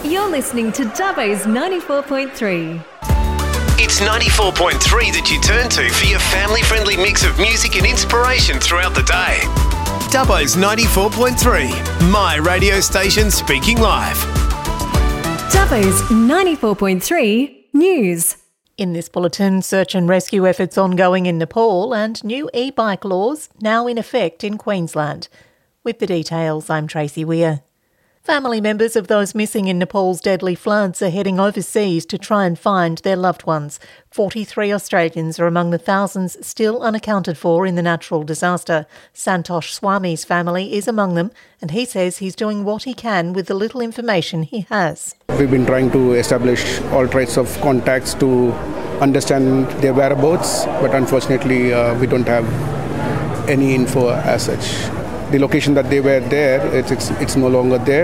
You're listening to Dubbo's 94.3. It's 94.3 that you turn to for your family-friendly mix of music and inspiration throughout the day. Dubbo's 94.3, my radio station speaking live. Dubbo's 94.3 News. In this bulletin, search and rescue efforts ongoing in Nepal and new e-bike laws now in effect in Queensland. With the details, I'm Tracy Weir. Family members of those missing in Nepal's deadly floods are heading overseas to try and find their loved ones. 43 Australians are among the thousands still unaccounted for in the natural disaster. Santosh Swami's family is among them, and he says he's doing what he can with the little information he has. We've been trying to establish all types of contacts to understand their whereabouts, but unfortunately we don't have any info as such. The location that they were there, it's no longer there.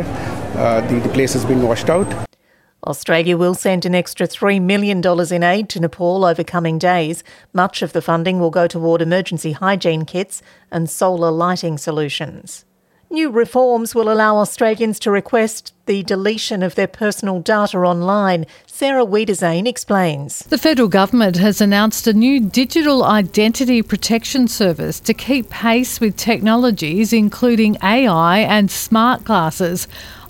The place has been washed out. Australia will send an extra $3 million in aid to Nepal over coming days. Much of the funding will go toward emergency hygiene kits and solar lighting solutions. New reforms will allow Australians to request the deletion of their personal data online. Sarah Wiedersane explains. The federal government has announced a new digital identity protection service to keep pace with technologies including AI and smart glasses.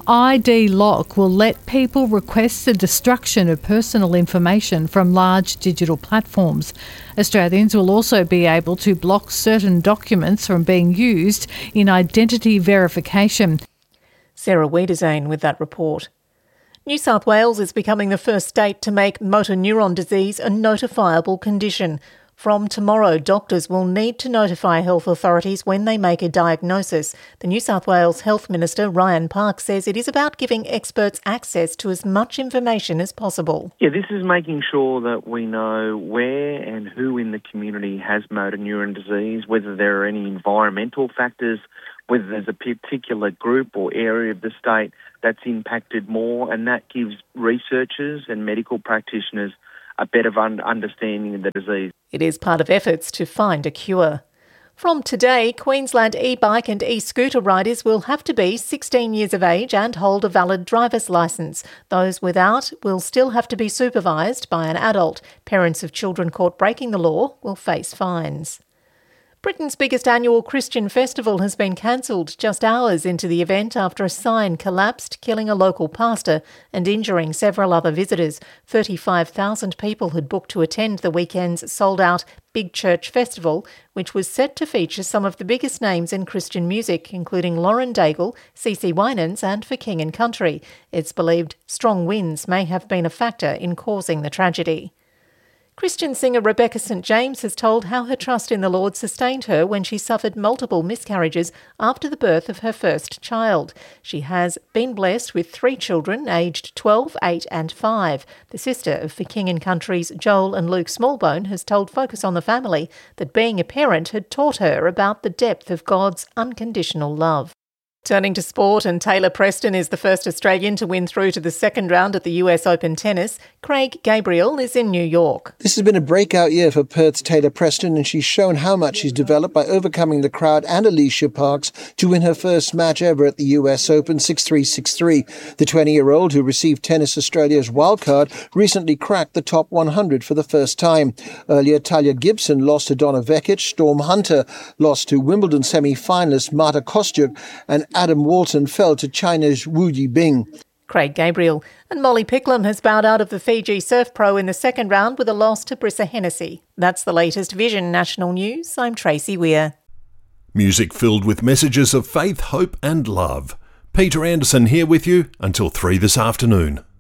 ID Lock will let people request the destruction of personal information from large digital platforms. Australians will also be able to block certain documents from being used in identity verification. Sarah Wiedersane with that report. New South Wales is becoming the first state to make motor neuron disease a notifiable condition. From tomorrow, doctors will need to notify health authorities when they make a diagnosis. The New South Wales Health Minister, Ryan Park, says it is about giving experts access to as much information as possible. Yeah, this is making sure that we know where and who in the community has motor neuron disease, whether there are any environmental factors, whether there's a particular group or area of the state that's impacted more, and that gives researchers and medical practitioners a better understanding of the disease. It is part of efforts to find a cure. From today, Queensland e-bike and e-scooter riders will have to be 16 years of age and hold a valid driver's licence. Those without will still have to be supervised by an adult. Parents of children caught breaking the law will face fines. Britain's biggest annual Christian festival has been cancelled just hours into the event after a sign collapsed, killing a local pastor and injuring several other visitors. 35,000 people had booked to attend the weekend's sold-out Big Church Festival, which was set to feature some of the biggest names in Christian music, including Lauren Daigle, CeCe Winans and For King and Country. It's believed strong winds may have been a factor in causing the tragedy. Christian singer Rebecca St. James has told how her trust in the Lord sustained her when she suffered multiple miscarriages after the birth of her first child. She has been blessed with 3 children aged 12, 8 and 5. The sister of For King and Country's Joel and Luke Smallbone has told Focus on the Family that being a parent had taught her about the depth of God's unconditional love. Turning to sport, and Taylor Preston is the first Australian to win through to the second round at the US Open Tennis. Craig Gabriel is in New York. This has been a breakout year for Perth's Taylor Preston, and she's shown how much she's developed by overcoming the crowd and Alicia Parks to win her first match ever at the US Open 6-3, 6-3. The 20-year-old, who received Tennis Australia's wildcard, recently cracked the top 100 for the first time. Earlier, Talia Gibson lost to Donna Vekic, Storm Hunter lost to Wimbledon semi-finalist Marta Kostyuk, and Adam Walton fell to China's Wu Yibing. Craig Gabriel. And Molly Picklum has bowed out of the Fiji Surf Pro in the second round with a loss to Brissa Hennessy. That's the latest Vision National News. I'm Tracy Weir. Music filled with messages of faith, hope and love. Peter Anderson here with you until 3 this afternoon.